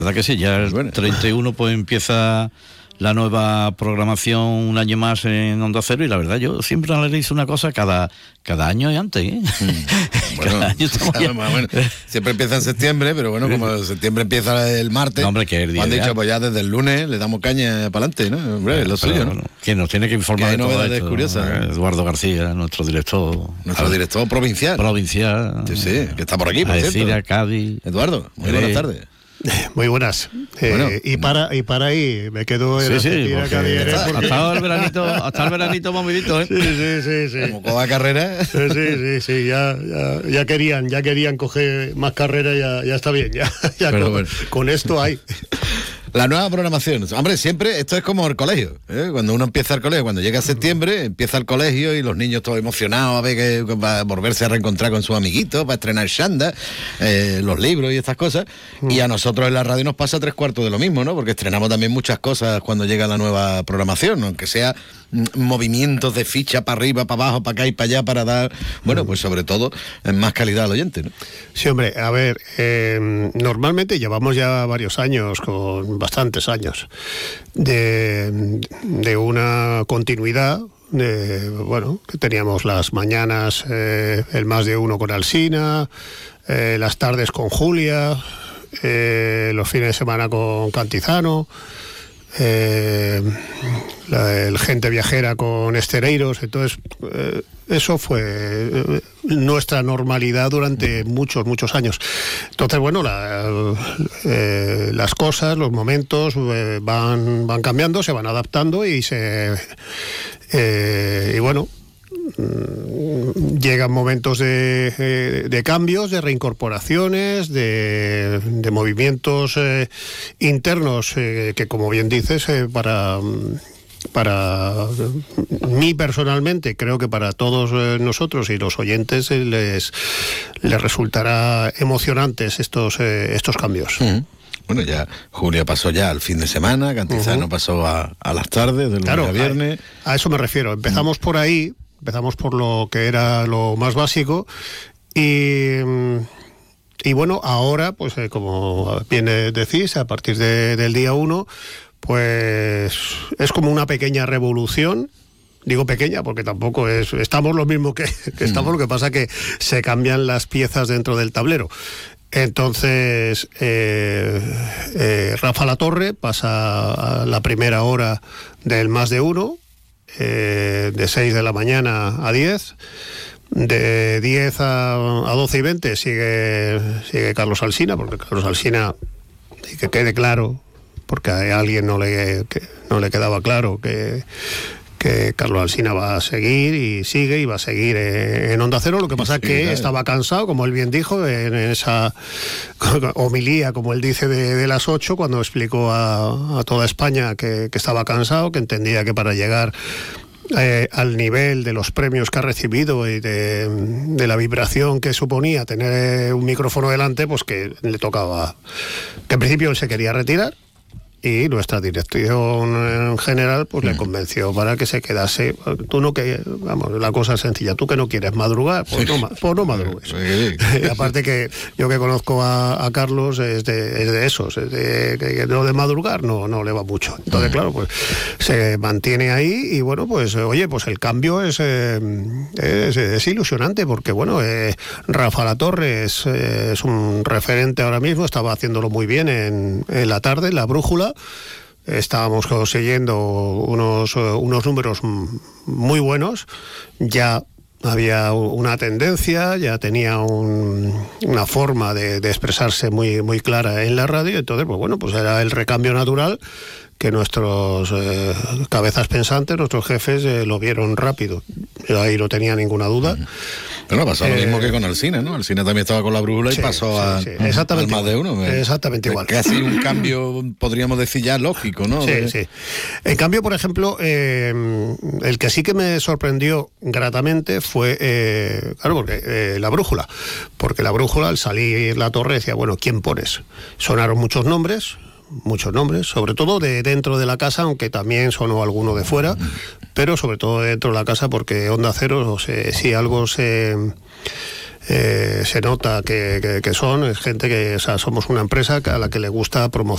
¿Verdad que sí? Ya el 31 pues empieza la nueva programación un año más en Onda Cero, y la verdad yo siempre analizo una cosa cada año y antes, ¿eh? Bueno, cada año bueno, siempre empieza en septiembre, pero bueno, como septiembre empieza el martes, no, hombre, que el día han dicho, ideal. pues ya desde el lunes le damos caña para adelante, ¿no? Hombre, lo suyo, ¿no? Que nos tiene que informar que hay de todo novedades esto, curiosas, ¿no? Eduardo García, nuestro director provincial. Sí, que está por aquí, por Algeciras, cierto. Cádiz. Eduardo, muy buenas tardes. Muy buenas. Bueno. Y para ahí me quedo en Argentina, porque Cádiz, hasta el veranito movidito, ¿eh? Sí. Como coja carrera. Sí, ya querían coger más carrera, ya está bien, ya con esto hay. La nueva programación, hombre, siempre esto es como el colegio, ¿eh? Cuando uno empieza el colegio, cuando llega septiembre, empieza el colegio y los niños todos emocionados a ver que va a volverse a reencontrar con sus amiguitos, para estrenar Shanda, los libros y estas cosas, y a nosotros en la radio nos pasa 3/4 de lo mismo, ¿no? Porque estrenamos también muchas cosas cuando llega la nueva programación, aunque sea movimientos de ficha para arriba, para abajo, para acá y para allá, para dar, bueno, pues sobre todo más calidad al oyente, ¿no? Sí, hombre, a ver, normalmente llevamos ya varios años, bastantes años, de una continuidad. Que teníamos las mañanas, el Más de Uno con Alsina, las tardes con Julia, los fines de semana con Cantizano, el Gente Viajera con Estereiros. Entonces eso fue nuestra normalidad durante muchos años. Entonces, bueno, las cosas, los momentos van cambiando, se van adaptando y bueno, llegan momentos de cambios, de reincorporaciones, de movimientos internos que, como bien dices, para mí personalmente, creo que para todos nosotros y los oyentes les resultará emocionantes estos cambios. Bueno, ya Julia pasó ya al fin de semana, Cantizano pasó a las tardes, de lunes a viernes. A eso me refiero. Empezamos por ahí, empezamos por lo que era lo más básico y bueno, ahora, pues como bien decís, a partir del día 1, pues es como una pequeña revolución. Digo pequeña porque tampoco estamos lo mismo que estamos, lo que pasa que se cambian las piezas dentro del tablero. Entonces, Rafa Latorre pasa a la primera hora del Más de Uno, de 6 de la mañana a 10. De 10 a 12 y 20 sigue Carlos Alsina, porque Carlos Alsina, que quede claro, porque a alguien no le quedaba claro que Carlos Alsina va a seguir y sigue y va a seguir en Onda Cero. Lo que pasa es que estaba cansado, como él bien dijo, en esa homilía, como él dice, de las 8, cuando explicó a toda España que estaba cansado, que entendía que para llegar al nivel de los premios que ha recibido y de la vibración que suponía tener un micrófono delante, pues que le tocaba, que en principio él se quería retirar. Y nuestra dirección en general pues le convenció para que se quedase. Tú no, que vamos, la cosa es sencilla, tú que no quieres madrugar, pues no madrugues. Aparte que yo que conozco a Carlos es de esos, que lo de madrugar no le va mucho. Entonces, claro, pues se mantiene ahí y bueno, pues oye, pues el cambio es ilusionante porque bueno, Rafa Latorre es un referente ahora mismo, estaba haciéndolo muy bien en la tarde, en La Brújula. Estábamos consiguiendo unos números muy buenos, ya había una tendencia, ya tenía una forma de expresarse muy clara en la radio. Entonces, pues bueno, pues era el recambio natural que nuestros cabezas pensantes, nuestros jefes, lo vieron rápido. Yo ahí no tenía ninguna duda. Bueno, pasó lo mismo que con Alsina, ¿no? Alsina también estaba con La Brújula y pasó al Más de Uno. Exactamente igual. Casi un cambio, podríamos decir ya lógico, ¿no? Sí. En cambio, por ejemplo, el que sí que me sorprendió gratamente fue, claro, porque La Brújula. Porque La Brújula, al salir La Torre, decía, bueno, ¿quién pones? Sonaron muchos nombres, sobre todo de dentro de la casa, aunque también sonó alguno de fuera, pero sobre todo dentro de la casa, porque Onda Cero, si algo se nota que es gente que, o sea, somos una empresa a la que le gusta promocionar